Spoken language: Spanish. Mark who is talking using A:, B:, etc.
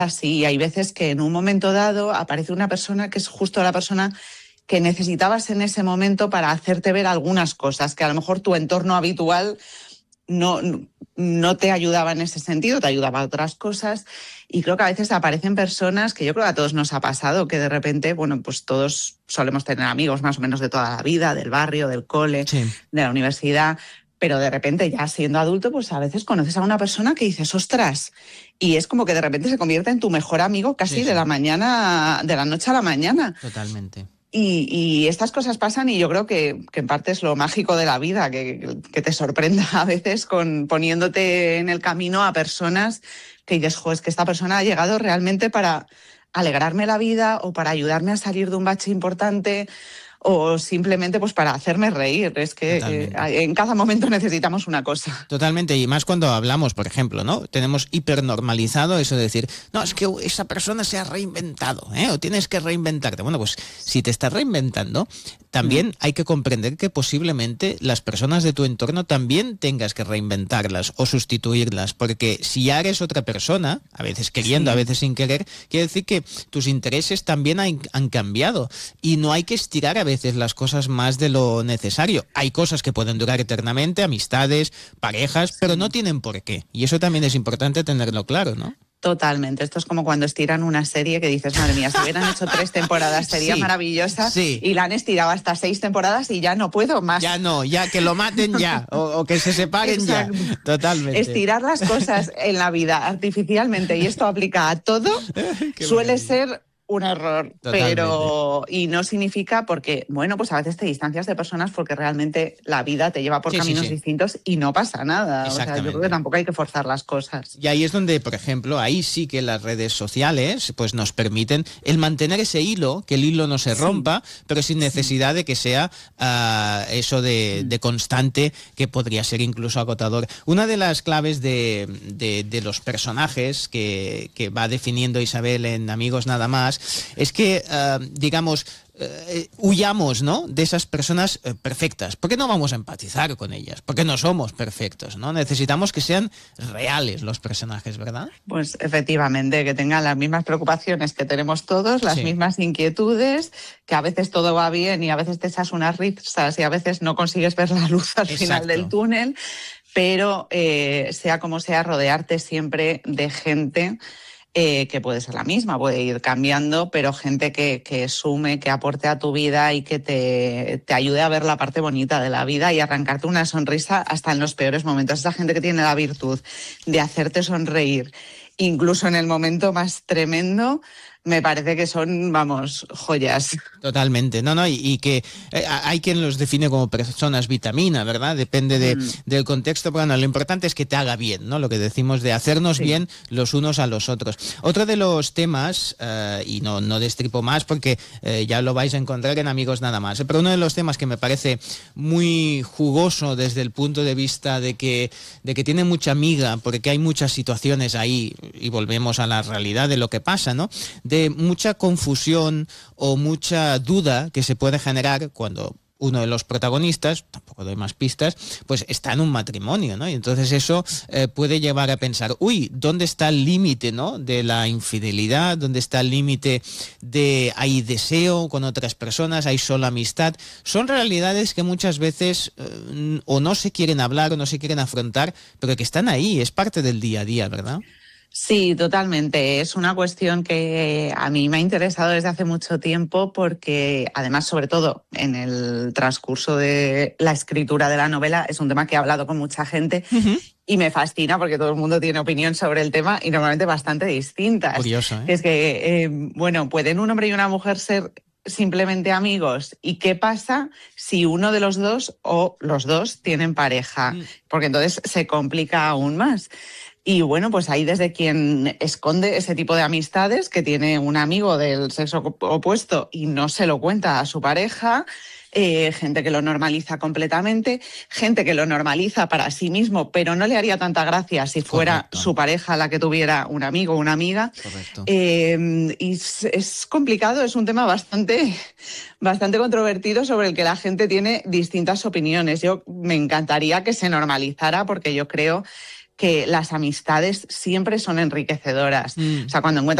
A: así. Hay veces que en un momento dado aparece una persona que es justo la persona que necesitabas en ese momento para hacerte ver algunas cosas que a lo mejor tu entorno habitual no, no te ayudaba en ese sentido, te ayudaba a otras cosas. Y creo que a veces aparecen personas que yo creo que a todos nos ha pasado, que de repente, bueno, pues todos solemos tener amigos más o menos de toda la vida, del barrio, del cole,
B: Sí.
A: de la universidad, pero de repente ya siendo adulto, pues a veces conoces a una persona que dices, ostras, y es como que de repente se convierte en tu mejor amigo casi
B: Sí,
A: de
B: sí.
A: la mañana, de la noche a la mañana.
B: Totalmente.
A: Y estas cosas pasan y yo creo que en parte es lo mágico de la vida, que te sorprenda a veces poniéndote en el camino a personas que dices, jo, es que esta persona ha llegado realmente para alegrarme la vida o para ayudarme a salir de un bache importante o simplemente pues para hacerme reír. Es que
B: Totalmente.
A: en cada momento necesitamos una cosa.
B: Totalmente, y más cuando hablamos, por ejemplo, ¿no? Tenemos hipernormalizado eso de decir, no, es que esa persona se ha reinventado, o tienes que reinventarte. Bueno, pues si te estás reinventando, también hay que comprender que posiblemente las personas de tu entorno también tengas que reinventarlas o sustituirlas, porque si ya eres otra persona, a veces queriendo, a veces sin querer, quiere decir que tus intereses también han cambiado y no hay que estirar a veces las cosas más de lo necesario. Hay cosas que pueden durar eternamente, amistades, parejas, pero no tienen por qué. Y eso también es importante tenerlo claro, ¿no?
A: Totalmente. Esto es como cuando estiran una serie que dices, madre mía, si hubieran hecho 3 temporadas sería maravillosa.
B: Sí.
A: Y la han estirado hasta 6 temporadas y ya no puedo más.
B: Ya no, ya que lo maten ya, o que se separen ya. Totalmente.
A: Estirar las cosas en la vida artificialmente, y esto aplica a todo, suele ser un error, pero y no significa porque, bueno, pues a veces te distancias de personas porque realmente la vida te lleva por caminos distintos y no pasa nada. O sea, yo creo que tampoco hay que forzar las cosas.
B: Y ahí es donde, por ejemplo, ahí sí que las redes sociales pues nos permiten el mantener ese hilo, que el hilo no se rompa, pero sin necesidad de que sea eso de constante, que podría ser incluso agotador. Una de las claves de los personajes que va definiendo Isabel en Amigos Nada Más es que, digamos, huyamos, ¿no?, de esas personas perfectas, porque no vamos a empatizar con ellas, porque no somos perfectos, ¿no? Necesitamos que sean reales los personajes, ¿verdad?
A: Pues efectivamente, que tengan las mismas preocupaciones que tenemos todos, las mismas inquietudes, que a veces todo va bien y a veces te echas unas risas y a veces no consigues ver la luz al final del túnel, pero sea como sea, rodearte siempre de gente que puede ser la misma, puede ir cambiando, pero gente que sume, que aporte a tu vida y que te ayude a ver la parte bonita de la vida y arrancarte una sonrisa hasta en los peores momentos. Esa gente que tiene la virtud de hacerte sonreír, incluso en el momento más tremendo, me parece que son, vamos, joyas.
B: Totalmente, y que hay quien los define como personas vitamina, ¿verdad? Depende del contexto, pero bueno, lo importante es que te haga bien, ¿no? Lo que decimos de hacernos bien los unos a los otros. Otro de los temas, y no destripo más porque ya lo vais a encontrar en Amigos Nada Más, pero uno de los temas que me parece muy jugoso desde el punto de vista de que tiene mucha miga, porque hay muchas situaciones ahí, y volvemos a la realidad de lo que pasa, ¿no?, de mucha confusión o mucha duda que se puede generar cuando uno de los protagonistas, tampoco doy más pistas, pues está en un matrimonio, ¿no? Y entonces eso puede llevar a pensar, ¿dónde está el límite, ¿no?, de la infidelidad? ¿Dónde está el límite de hay deseo con otras personas, hay solo amistad? Son realidades que muchas veces o no se quieren hablar o no se quieren afrontar, pero que están ahí, es parte del día a día, ¿verdad?
A: Sí, totalmente. Es una cuestión que a mí me ha interesado desde hace mucho tiempo porque, además, sobre todo en el transcurso de la escritura de la novela, es un tema que he hablado con mucha gente y me fascina porque todo el mundo tiene opinión sobre el tema y normalmente bastante distintas.
B: Curioso, ¿eh?
A: Es que, ¿pueden un hombre y una mujer ser simplemente amigos? ¿Y qué pasa si uno de los dos o los dos tienen pareja? Porque entonces se complica aún más. Y bueno, pues ahí desde quien esconde ese tipo de amistades, que tiene un amigo del sexo opuesto y no se lo cuenta a su pareja, gente que lo normaliza completamente, gente que lo normaliza para sí mismo, pero no le haría tanta gracia si fuera su pareja la que tuviera un amigo o una amiga. Y es complicado, es un tema bastante controvertido sobre el que la gente tiene distintas opiniones. Me encantaría que se normalizara porque yo creo que las amistades siempre son enriquecedoras. O sea, cuando encuentras